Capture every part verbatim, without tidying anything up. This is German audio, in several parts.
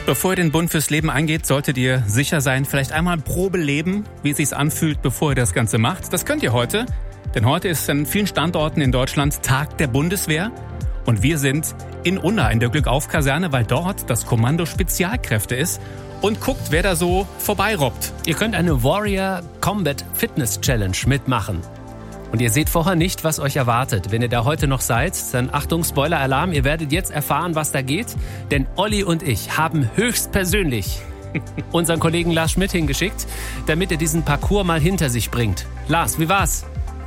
Bevor ihr den Bund fürs Leben eingeht, solltet ihr sicher sein, vielleicht einmal Probe leben, wie es sich anfühlt, bevor ihr das Ganze macht. Das könnt ihr heute, denn heute ist an vielen Standorten in Deutschland Tag der Bundeswehr. Und wir sind in Unna in der Glückauf-Kaserne, weil dort das Kommando Spezialkräfte ist. Und guckt, wer da so vorbeirobbt. Ihr könnt eine Warrior Combat Fitness Challenge mitmachen. Und ihr seht vorher nicht, was euch erwartet. Wenn ihr da heute noch seid, dann Achtung, Spoiler-Alarm, ihr werdet jetzt erfahren, was da geht. Denn Olli und ich haben höchstpersönlich unseren Kollegen Lars Schmidt hingeschickt, damit er diesen Parcours mal hinter sich bringt. Lars, wie war's?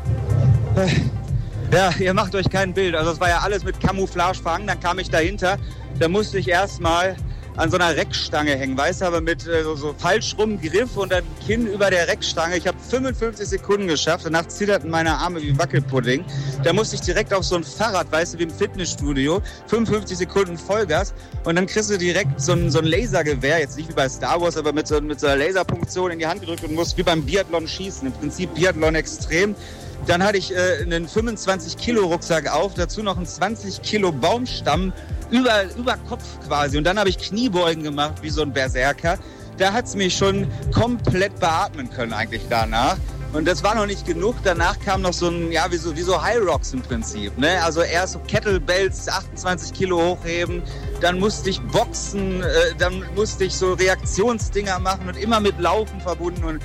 Ja, ihr macht euch kein Bild. Also es war ja alles mit Camouflage verhangen. Dann kam ich dahinter. Da musste ich erstmal an so einer Reckstange hängen, weißt du, aber mit äh, so, so falsch rum Griff und dann Kinn über der Reckstange. Ich habe fünfundfünfzig Sekunden geschafft, danach zitterten meine Arme wie Wackelpudding. Da musste ich direkt auf so ein Fahrrad, weißt du, wie im Fitnessstudio, fünfundfünfzig Sekunden Vollgas und dann kriegst du direkt so ein, so ein Lasergewehr, jetzt nicht wie bei Star Wars, aber mit so, mit so einer Laserpunktion in die Hand gedrückt und musst wie beim Biathlon schießen, im Prinzip Biathlon extrem. Dann hatte ich äh, einen fünfundzwanzig Kilo Rucksack auf, dazu noch einen zwanzig Kilo Baumstamm, Über, über Kopf quasi. Und dann habe ich Kniebeugen gemacht, wie so ein Berserker. Da hat es mich schon komplett beatmen können eigentlich danach. Und das war noch nicht genug. Danach kam noch so ein, ja, wie so, wie so High Rocks im Prinzip. Ne? Also erst so Kettlebells, achtundzwanzig Kilo hochheben. Dann musste ich boxen. Äh, dann musste ich so Reaktionsdinger machen und immer mit Laufen verbunden. Und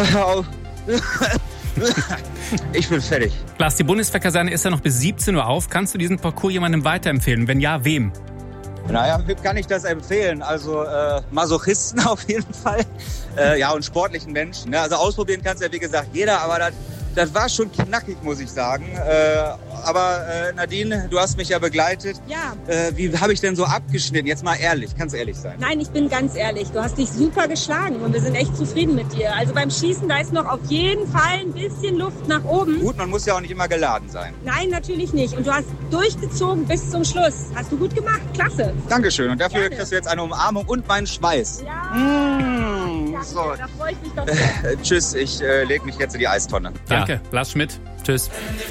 ich bin fertig. Lars, die Bundeswehrkaserne ist ja noch bis siebzehn Uhr auf. Kannst du diesen Parcours jemandem weiterempfehlen? Wenn ja, wem? Naja, wem kann ich das empfehlen? Also äh, Masochisten auf jeden Fall. Äh, ja, und sportlichen Menschen. Ne? Also ausprobieren kann es ja wie gesagt jeder, aber das, das war schon knackig, muss ich sagen. Äh, aber äh, Nadine, du hast mich ja begleitet. Ja. Äh, wie habe ich denn so abgeschnitten? Jetzt mal ehrlich, kannst ehrlich sein. Nein, ich bin ganz ehrlich. Du hast dich super geschlagen und wir sind echt zufrieden mit dir. Also beim Schießen, da ist noch auf jeden Fall ein bisschen Luft nach oben. Gut, man muss ja auch nicht immer geladen sein. Nein, natürlich nicht. Und du hast durchgezogen bis zum Schluss. Hast du gut gemacht. Klasse. Dankeschön. Und dafür Gerne. kriegst du jetzt eine Umarmung und meinen Schweiß. Ja. Mmh, Danke, so. da freue ich mich doch sehr. Äh, tschüss, ich äh, lege mich jetzt in die Eistonne. Danke, ja. Lars Schmidt. Tschüss.